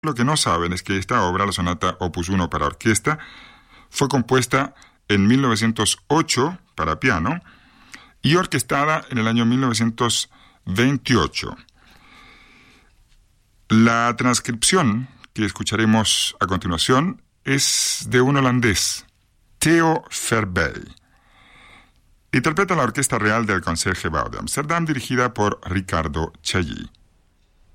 Lo que no saben es que esta obra, la sonata Opus 1 para orquesta, fue compuesta en 1908 para piano y orquestada en el año 1928. La transcripción que escucharemos a continuación es de un holandés, Theo Verbeij. Interpreta la Orquesta Real del Concertgebouw de Ámsterdam, dirigida por Ricardo Chailly.